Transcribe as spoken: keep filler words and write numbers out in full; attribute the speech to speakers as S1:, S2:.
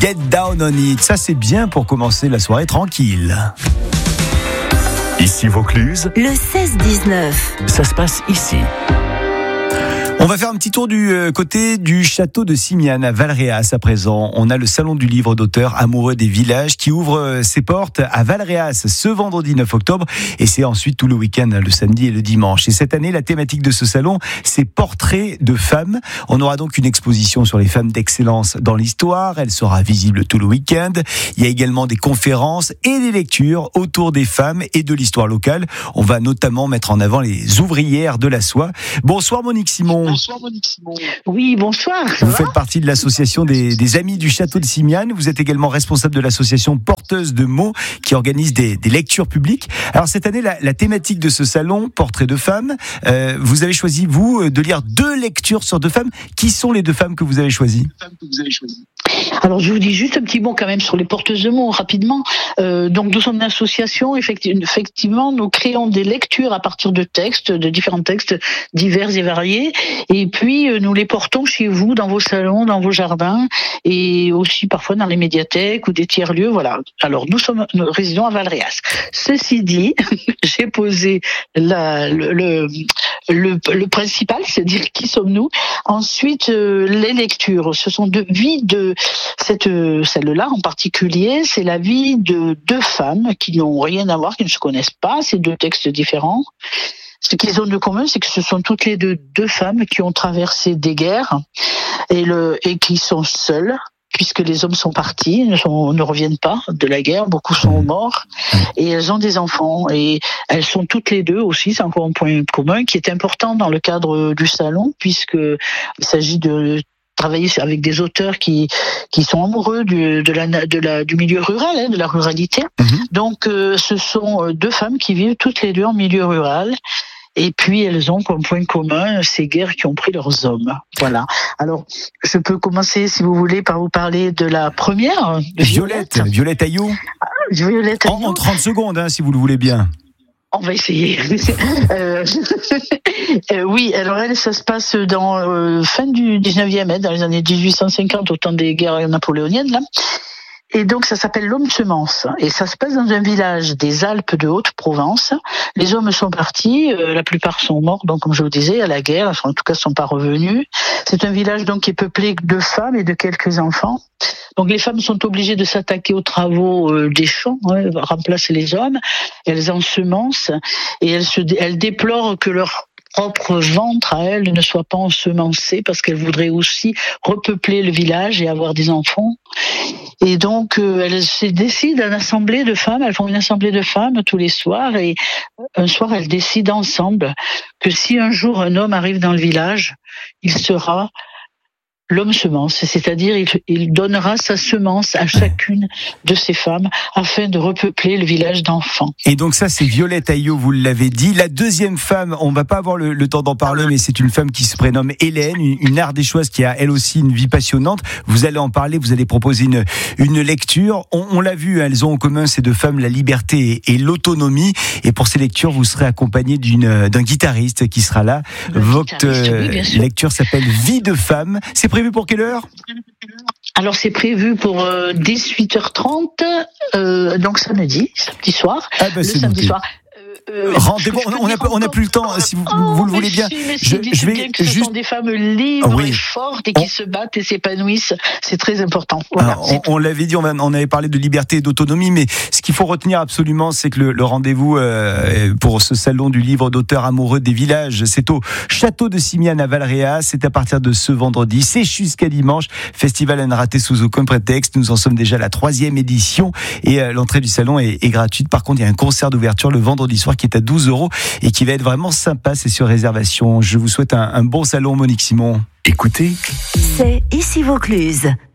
S1: Get Down on It. Ça, c'est bien pour commencer la soirée tranquille.
S2: Ici Vaucluse,
S3: le seize dix-neuf.
S2: Ça se passe ici.
S1: On va faire un petit tour du côté du château de Simiane à Valréas à présent. On a le salon du livre d'auteur amoureux des villages qui ouvre ses portes à Valréas ce vendredi neuf octobre et c'est ensuite tout le week-end, le samedi et le dimanche. Et cette année, la thématique de ce salon, c'est portraits de femmes. On aura donc une exposition sur les femmes d'excellence dans l'histoire. Elle sera visible tout le week-end. Il y a également des conférences et des lectures autour des femmes et de l'histoire locale. On va notamment mettre en avant les ouvrières de la soie. Bonsoir Monique Simon.
S4: Bonsoir Monique Simon. Oui, bonsoir.
S1: Vous faites partie de l'association des, des Amis du Château de Simiane. Vous êtes également responsable de l'association Porteuse de mots qui organise des, des lectures publiques. Alors cette année, la, la thématique de ce salon, portrait de femmes, euh, vous avez choisi, vous, de lire deux lectures sur deux femmes. Qui sont les deux femmes que vous avez choisies ?
S4: Alors je vous dis juste un petit mot quand même sur les porteuses de mots rapidement. Euh, donc nous sommes une association, effectivement nous créons des lectures à partir de textes, de différents textes divers et variés, et puis euh, nous les portons chez vous, dans vos salons, dans vos jardins, et aussi parfois dans les médiathèques ou des tiers-lieux, voilà. Alors nous sommes, nous résidons à Valréas. Ceci dit, j'ai posé la, le, le, le, le principal, c'est-à-dire qui sommes-nous. Ensuite, euh, les lectures, ce sont de vie de cette celle-là en particulier, c'est la vie de deux femmes qui n'ont rien à voir, qui ne se connaissent pas, c'est deux textes différents. Ce qu'ils ont de commun, c'est que ce sont toutes les deux deux femmes qui ont traversé des guerres et le et qui sont seules, puisque les hommes sont partis, ne, sont, ne reviennent pas de la guerre, beaucoup sont morts, et elles ont des enfants, et elles sont toutes les deux aussi, c'est encore un point commun qui est important dans le cadre du salon, puisque il s'agit de travailler avec des auteurs qui qui sont amoureux du de la de la du milieu rural, hein, de la ruralité. Mmh. Donc euh, ce sont deux femmes qui vivent toutes les deux en milieu rural. Et puis elles ont comme point commun ces guerres qui ont pris leurs hommes. Voilà. Alors je peux commencer, si vous voulez, par vous parler de la première. De
S1: Violette, Violette, Violette Aillot.
S4: Ah, Violette Aillot.
S1: En, en trente secondes, hein, si vous le voulez bien.
S4: On va essayer. euh, euh, oui, alors elle, ça se passe dans euh, fin du dix-neuvième, hein, dans les années dix-huit cent cinquante, au temps des guerres napoléoniennes, là. Et donc ça s'appelle l'homme semence, et ça se passe dans un village des Alpes de Haute-Provence. Les hommes sont partis, euh, la plupart sont morts, donc comme je vous disais, à la guerre, en tout cas sont pas revenus. C'est un village donc qui est peuplé de femmes et de quelques enfants. Donc les femmes sont obligées de s'attaquer aux travaux euh, des champs, hein, remplacer les hommes. Elles ensemencent et elles se, elles déplorent que leur propre ventre à elle ne soit pas ensemencé, parce qu'elle voudrait aussi repeupler le village et avoir des enfants. Et donc euh, elles se décident une assemblée de femmes, elles font une assemblée de femmes tous les soirs, et un soir elles décident ensemble que si un jour un homme arrive dans le village, il sera l'homme semence, c'est-à-dire il, il donnera sa semence à chacune de ces femmes afin de repeupler le village d'enfants.
S1: Et donc ça, c'est Violette Aillot, vous l'avez dit. La deuxième femme, on va pas avoir le, le temps d'en parler, mais c'est une femme qui se prénomme Hélène, une, une ardéchoise qui a elle aussi une vie passionnante. Vous allez en parler, vous allez proposer une, une lecture. On, on l'a vu, elles ont en commun, ces deux femmes, la liberté et, et l'autonomie. Et pour ces lectures, vous serez accompagné d'une, d'un guitariste qui sera là. Le Votre oui, lecture s'appelle Vie de femme. C'est prévu pour quelle heure ?
S4: Alors c'est prévu pour euh, dix-huit heures trente, euh, donc samedi, samedi soir.
S1: Ah bah,
S4: le
S1: c'est
S4: samedi
S1: noté.
S4: soir. Euh,
S1: Rendez-vous, on n'a on a plus le temps, si vous,
S4: oh,
S1: vous le voulez bien.
S4: Si, mais
S1: je,
S4: si,
S1: je vais
S4: bien que ce
S1: juste...
S4: sont des femmes libres
S1: oui.
S4: et fortes et qui on... se battent et s'épanouissent, c'est très important. Voilà,
S1: Alors, on, on l'avait dit, on, va, on avait parlé de liberté et d'autonomie, mais ce qu'il faut retenir absolument, c'est que le, le rendez-vous euh, pour ce salon du livre d'auteur amoureux des villages, c'est au château de Simiane à Valréas. C'est à partir de ce vendredi, c'est jusqu'à dimanche. Festival à ne rater sous aucun prétexte. Nous en sommes déjà à la troisième édition et euh, l'entrée du salon est, est gratuite. Par contre, il y a un concert d'ouverture le vendredi soir qui est à douze euros et qui va être vraiment sympa, c'est sur réservation. Je vous souhaite un, un bon salon, Monique Simon.
S2: Écoutez,
S3: c'est ici Vaucluse.